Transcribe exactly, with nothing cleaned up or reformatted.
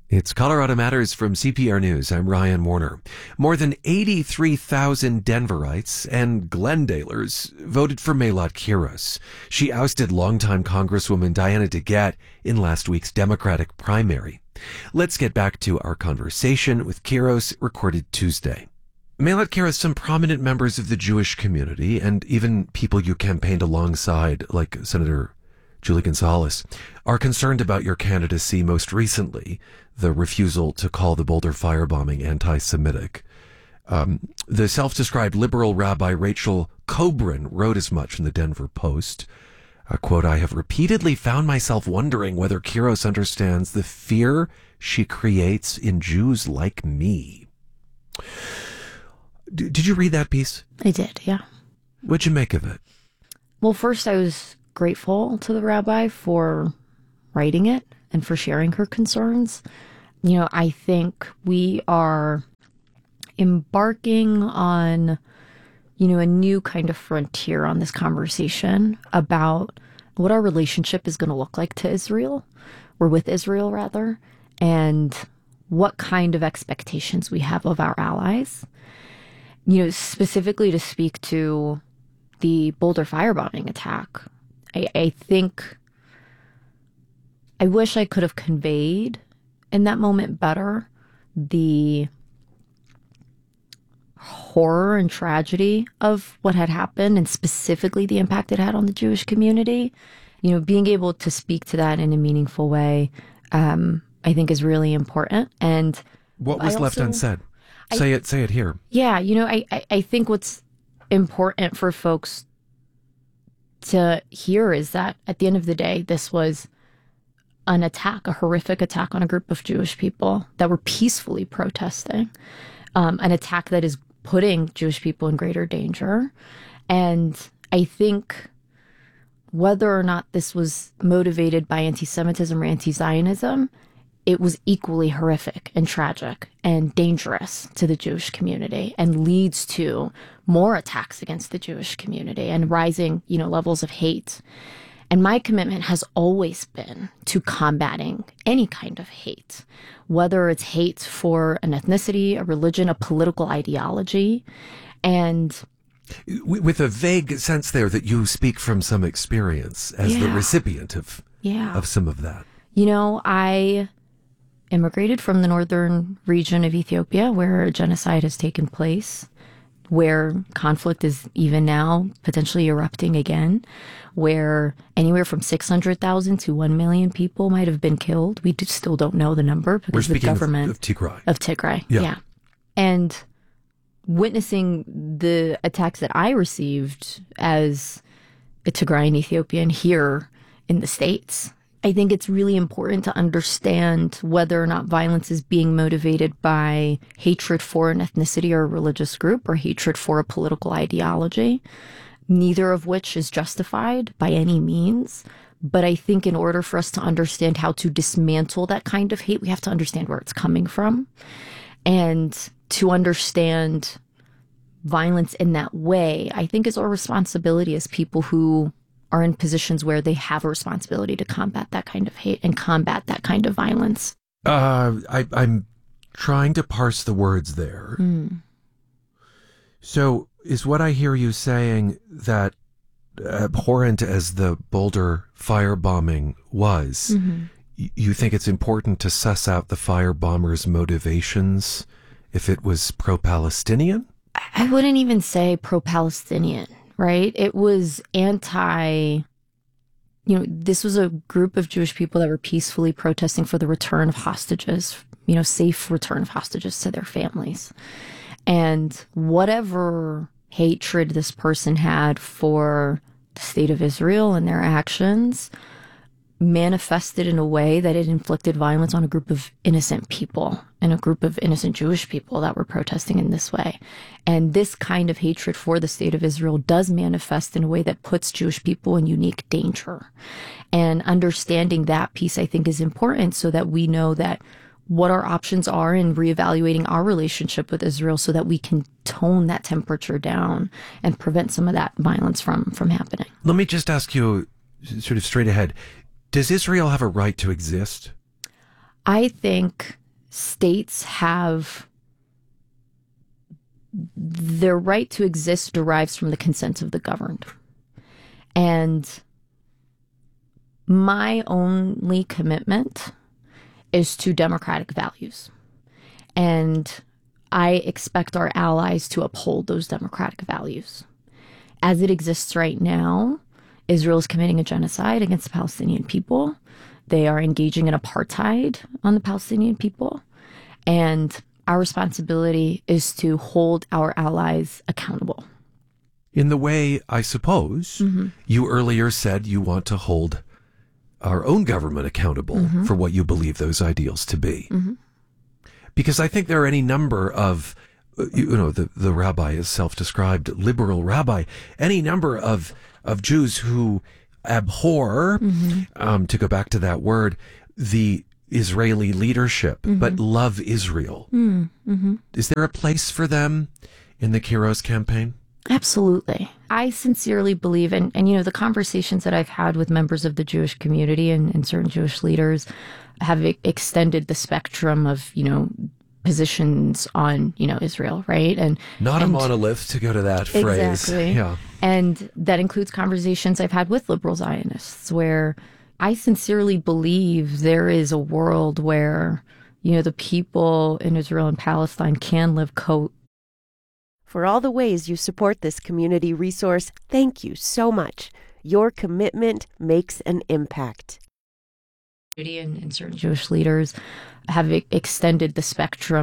It's Colorado Matters from C P R News. I'm Ryan Warner. More than eighty-three thousand Denverites and Glendalers voted for Maylot Quiros. She ousted longtime Congresswoman Diana DeGette in last week's Democratic primary. Let's get back to our conversation with Quiros, recorded Tuesday. Maylot Quiros, some prominent members of the Jewish community and even people you campaigned alongside, like Senator Julie Gonzalez, are concerned about your candidacy, most recently the refusal to call the Boulder firebombing anti-Semitic. Um, the self-described liberal rabbi Rachel Kobrin wrote as much in the Denver Post. Uh, quote, "I have repeatedly found myself wondering whether Quiros understands the fear she creates in Jews like me." D- did you read that piece? I did, yeah. What'd you make of it? Well, first, I was grateful to the rabbi for writing it and for sharing her concerns. You know, I think we are embarking on, you know, a new kind of frontier on this conversation about what our relationship is going to look like to Israel, or with Israel rather, and what kind of expectations we have of our allies. You know, specifically to speak to the Boulder firebombing attack, I, I think I wish I could have conveyed in that moment better the horror and tragedy of what had happened, and specifically the impact it had on the Jewish community. You know, being able to speak to that in a meaningful way, um, I think is really important. And what was I left also, unsaid? I, say it, say it here. Yeah, you know, I, I, I think what's important for folks to hear is that at the end of the day, this was an attack, a horrific attack on a group of Jewish people that were peacefully protesting, um, an attack that is putting Jewish people in greater danger. And I think whether or not this was motivated by anti-Semitism or anti-Zionism, it was equally horrific and tragic and dangerous to the Jewish community, and leads to more attacks against the Jewish community and rising, you know, levels of hate. And my commitment has always been to combating any kind of hate, whether it's hate for an ethnicity, a religion, a political ideology. And with a vague sense there that you speak from some experience as yeah, the recipient of, yeah. of some of that. You know, I immigrated from the northern region of Ethiopia, where a genocide has taken place, where conflict is even now potentially erupting again, where anywhere from six hundred thousand to one million people might have been killed. We still don't know the number because the government of, of Tigray. Of Tigray, yeah. yeah. And witnessing the attacks that I received as a Tigrayan Ethiopian here in the States, I think it's really important to understand whether or not violence is being motivated by hatred for an ethnicity or a religious group, or hatred for a political ideology, neither of which is justified by any means. But I think in order for us to understand how to dismantle that kind of hate, we have to understand where it's coming from. And to understand violence in that way, I think is our responsibility as people who are in positions where they have a responsibility to combat that kind of hate and combat that kind of violence. Uh, I, I'm trying to parse the words there. Mm. So is what I hear you saying that, abhorrent as the Boulder firebombing was, mm-hmm. y- you think it's important to suss out the firebombers' motivations if it was pro-Palestinian? I wouldn't even say pro-Palestinian. Right? It was anti, you know, this was a group of Jewish people that were peacefully protesting for the return of hostages, you know, safe return of hostages to their families. And whatever hatred this person had for the state of Israel and their actions manifested in a way that it inflicted violence on a group of innocent people and a group of innocent Jewish people that were protesting in this way. And this kind of hatred for the state of Israel does manifest in a way that puts Jewish people in unique danger. And understanding that piece, I think, is important so that we know that what our options are in reevaluating our relationship with Israel so that we can tone that temperature down and prevent some of that violence from, from happening. Let me just ask you sort of straight ahead. Does Israel have a right to exist? I think states have their right to exist derives from the consent of the governed. And my only commitment is to democratic values. And I expect our allies to uphold those democratic values. As it exists right now, Israel is committing a genocide against the Palestinian people. They are engaging in apartheid on the Palestinian people. And our responsibility is to hold our allies accountable. In the way, I suppose, mm-hmm. you earlier said you want to hold our own government accountable mm-hmm. for what you believe those ideals to be. Mm-hmm. Because I think there are any number of, you know, the, the rabbi is self-described liberal rabbi, any number of, of Jews who abhor, mm-hmm. um, to go back to that word, the Israeli leadership, mm-hmm. but love Israel. Mm-hmm. Is there a place for them in the Kairos campaign? Absolutely. I sincerely believe, and, and you know, the conversations that I've had with members of the Jewish community and, and certain Jewish leaders have e- extended the spectrum of, you know, positions on, you know, Israel, right? And not and, a monolith, to go to that phrase. Exactly. Yeah. And that includes conversations I've had with liberal Zionists where I sincerely believe there is a world where, you know, the people in Israel and Palestine can live co. For all the ways you support this community resource, thank you so much. Your commitment makes an impact. And, and certain Jewish leaders have extended the spectrum